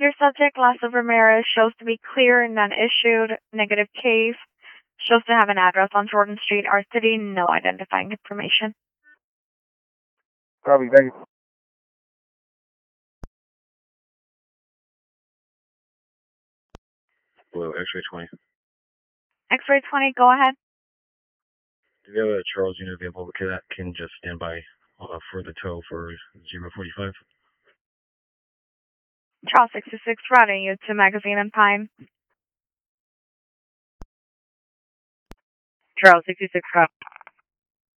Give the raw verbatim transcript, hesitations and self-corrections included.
Under subject, Lasso Ramirez shows to be clear, none-issued, negative case. Shows to have an address on Jordan Street, our city, no identifying information. Copy, thank you. Hello, X-ray twenty. X-ray twenty, go ahead. Do you have a Charles unit available that can just stand by uh, for the tow for zero forty-five? Charles sixty-six, routing you to Magazine and Pine. Charles sixty-six, copy.